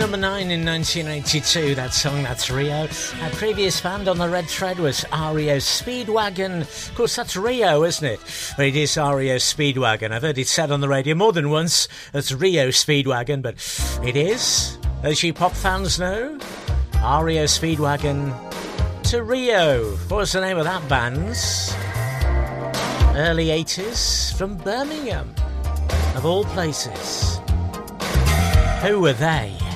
number 9 in 1982, that song, that's Rio. Our previous band on the red thread was REO Speedwagon. Of course, that's Rio, isn't it? But it is REO Speedwagon. I've heard it said on the radio more than once. It's Rio Speedwagon, but it is, as you pop fans know, REO Speedwagon to Rio. What was the name of that band? Early 80s from Birmingham, of all places. Who were they?